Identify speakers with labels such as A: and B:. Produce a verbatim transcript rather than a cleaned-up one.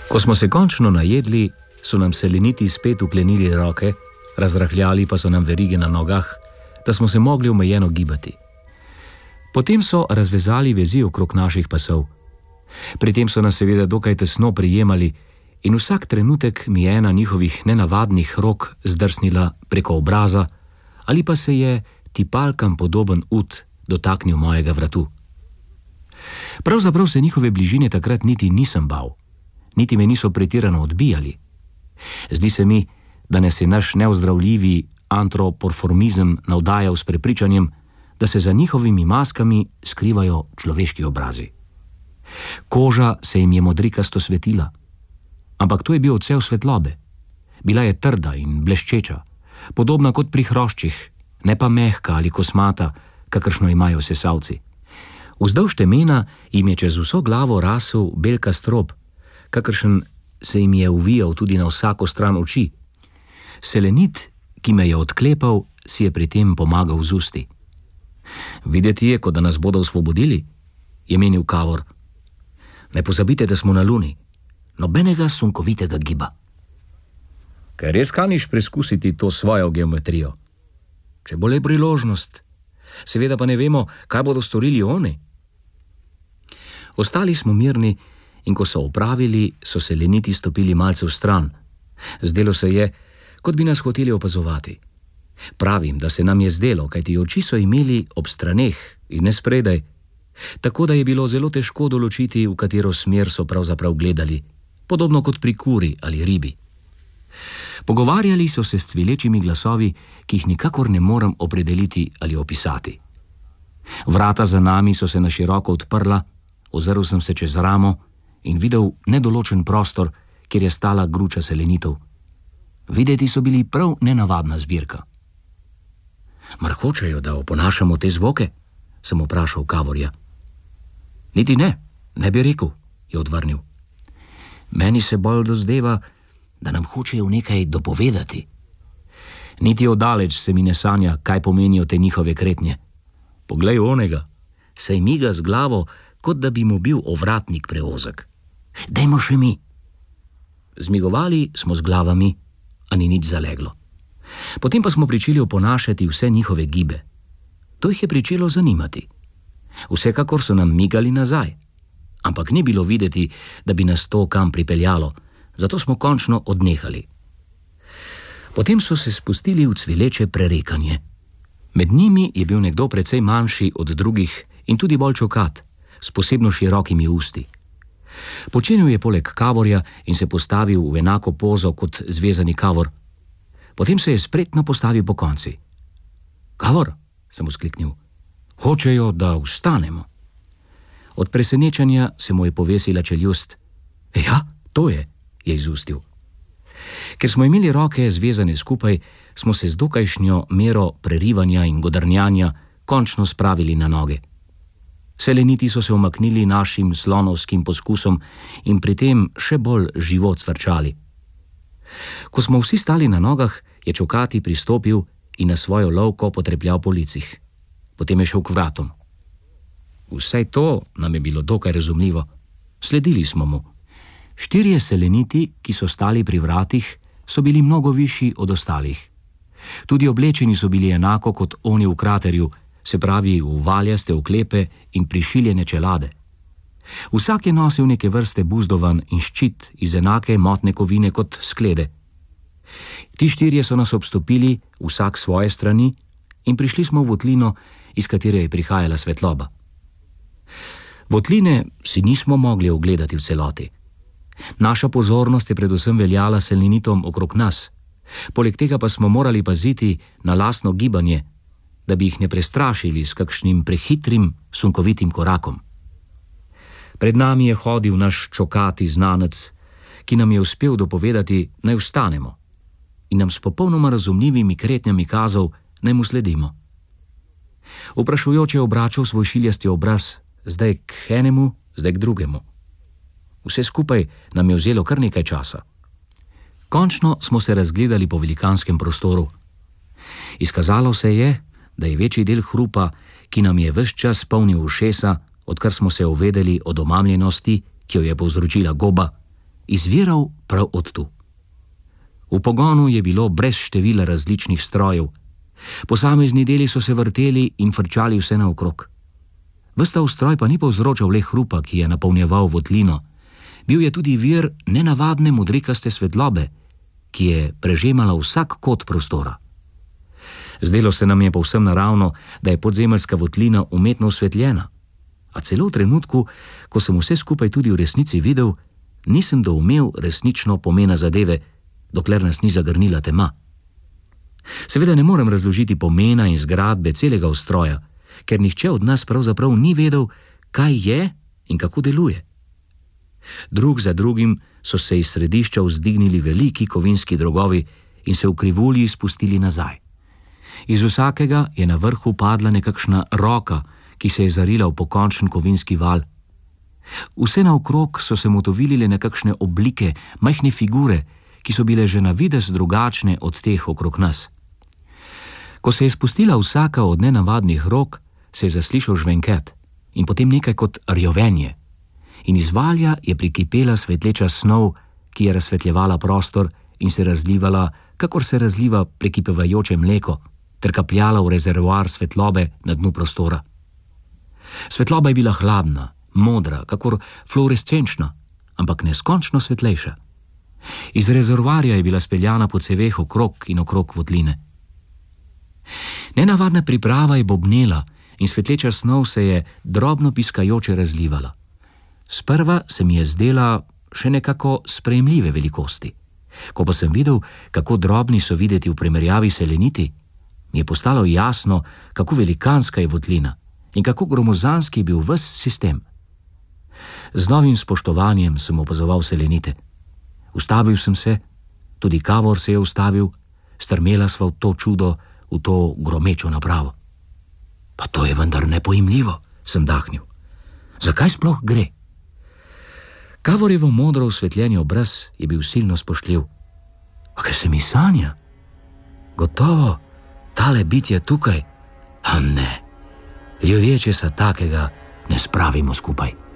A: Ko smo se končno najedli, so nam seleniti spet uklenili roke, razrahljali pa so nam verige na nogah, da smo se mogli omejeno gibati. Potem so razvezali vezi okrog naših pasov. Pri tem so nas seveda dokaj tesno prijemali in vsak trenutek mi je ena njihovih nenavadnih rok zdrsnila preko obraza ali pa se je tipalkam podoben ud dotaknil mojega vratu. Pravzaprav se njihove bližine takrat niti nisem bal, niti me niso pretirano odbijali. Zdi se mi, da nas je naš neozdravljivi antroporformizem navdajal s prepričanjem, da se za njihovimi maskami skrivajo človeški obrazi. Koža se jim je modrikasto svetila, ampak to je bil odsev svetlobe. Bila je trda in bleščeča, podobna kot pri hroščih, ne pa mehka ali kosmata, kakršno imajo sesalci. Vzdolž temena jim je čez vso glavo rasel belka strop, kakršen se jim je uvijal tudi na vsako stran oči. Selenit, ki me je odklepal, si je pri tem pomagal z usti. Videti je, kot da nas bodo osvobodili, je menil Kavor. Ne pozabite, da smo na Luni, nobenega sunkovitega giba. Kaj res kaniš preskusiti to svojo geometrijo? Če bo le priložnost, seveda pa ne vemo, kaj bodo storili oni. Ostali smo mirni in ko so opravili, so seleniti stopili malce v stran. Zdelo se je, kot bi nas hoteli opazovati. Pravim, da se nam je zdelo, kajti oči so imeli ob straneh in ne spredaj, tako da je bilo zelo težko določiti, v katero smer so pravzaprav gledali, podobno kot pri kuri ali ribi. Pogovarjali so se s cvilečimi glasovi, ki jih nikakor ne morem opredeliti ali opisati. Vrata za nami so se na široko odprla, ozrl sem se čez ramo in videl nedoločen prostor, kjer je stala gruča selenitov. Videti so bili prav nenavadna zbirka. Mar hočejo, da oponašamo te zvoke? Sem vprašal Kavorja. Niti ne, ne bi rekel, je odvrnil. Meni se bolj dozdeva, da nam hočejo nekaj dopovedati. Niti odaleč se mi ne sanja, kaj pomenijo te njihove kretnje. Poglej onega, saj miga z glavo, kot da bi mu bil ovratnik preozek. Dajmo še mi. Zmigovali smo z glavami, a ni nič zaleglo. Potem pa smo pričeli oponašati vse njihove gibe. To jih je pričelo zanimati. Vsekakor so nam migali nazaj, ampak ni bilo videti, da bi nas to kam pripeljalo, zato smo končno odnehali. Potem so se spustili v cvileče prerekanje. Med njimi je bil nekdo precej manjši od drugih in tudi bolj čokat, s posebno širokimi usti. Počenil je poleg Kavorja in se postavil v enako pozo kot zvezani Kavor. Potem se je spretno postavil po konci. Kavor, sem vzkliknil, hočejo, da vstanemo. Od presenečenja se mu je povesila čeljust. Ja, to je, je izustil. Ker smo imeli roke zvezane skupaj, smo se z dokajšnjo mero prerivanja in godrnjanja končno spravili na noge. Seleniti so se umaknili našim slonovskim poskusom in pri tem še bolj živo cvrčali. Ko smo vsi stali na nogah, je čokati pristopil in na svojo lovko potrepljal po licih. Potem je šel k vratom. Vsaj to nam je bilo dokaj razumljivo. Sledili smo mu. Štirje seleniti, ki so stali pri vratih, so bili mnogo višji od ostalih. Tudi oblečeni so bili enako kot oni v kraterju, se pravi v valjaste oklepe in prišiljene čelade. Vsak je nosil neke vrste buzdovan in ščit iz enake motne kovine kot sklede. Ti štirje so nas obstopili vsak svoje strani in prišli smo v votlino, iz katere je prihajala svetloba. Votline si nismo mogli ogledati v celoti. Naša pozornost je predvsem veljala selenitom okrog nas, poleg tega pa smo morali paziti na lastno gibanje, da bi jih ne prestrašili s kakšnim prehitrim, sunkovitim korakom. Pred nami je hodil naš čokati znanec, ki nam je uspel dopovedati, naj vstanemo in nam s popolnoma razumljivimi kretnjami kazal, naj mu sledimo. Vprašujoče je obračal svoj šiljasti obraz, zdaj k enemu, zdaj k drugemu. Vse skupaj nam je vzelo kar nekaj časa. Končno smo se razgledali po velikanskem prostoru. Izkazalo se je, da je večji del hrupa, ki nam je ves čas polnil ušesa, odkar smo se uvedeli o domamljenosti, ki jo je povzročila goba, izviral prav od tu. V pogonu je bilo brez števila različnih strojev. Posamezni deli so se vrteli in frčali vse naokrog. Ves ta stroj pa ni povzročal le hrupa, ki je napolnjeval votlino. Bil je tudi vir nenavadne modrikaste svetlobe, ki je prežemala vsak kot prostora. Zdelo se nam je povsem naravno, da je podzemeljska votlina umetno osvetljena, a celo v trenutku, ko sem vse skupaj tudi v resnici videl, nisem doumel resnično pomena zadeve, dokler nas ni zagrnila tema. Seveda ne morem razložiti pomena in zgradbe celega ustroja, ker nihče od nas pravzaprav ni vedel, kaj je in kako deluje. Drug za drugim so se iz središča vzdignili veliki kovinski drogovi in se v krivulji spustili nazaj. Iz vsakega je na vrhu padla nekakšna roka, ki se je zarila v pokončen kovinski val. Vse naokrog so se motovilile nekakšne oblike, majhne figure, ki so bile že na videz drugačne od teh okrog nas. Ko se je spustila vsaka od nenavadnih rok, se je zaslišal žvenket in potem nekaj kot rjovenje. In iz valja je prikipela svetleča snov, ki je razsvetljevala prostor in se razlivala, kakor se razliva prekipevajoče mleko, ter kapljala v rezervoar svetlobe na dnu prostora. Svetloba je bila hladna, modra, kakor fluorescenčna, ampak neskončno svetlejša. Iz rezervoarja je bila speljana po ceveh okrog in okrog votline. Nenavadna priprava je bobnela in svetleča snov se je drobno piskajoče razlivala. Sprva se mi je zdela še nekako sprejemljive velikosti. Ko pa sem videl, kako drobni so videti v primerjavi seleniti, mi je postalo jasno, kako velikanska je votlina in kako gromozanski je bil ves sistem. Z novim spoštovanjem sem opazoval selenite. Ustavil sem se, tudi Kavor se je ustavil, strmela sva v to čudo, v to gromečo napravo. Pa to je vendar nepojmljivo, sem dahnil. Zakaj sploh gre? Kavorjevo modro osvetljeni obraz je bil silno spoštljiv. A kaj se mi sanja? Gotovo, tale bitje tukaj? A ne, ljudje česa takega ne spravimo skupaj.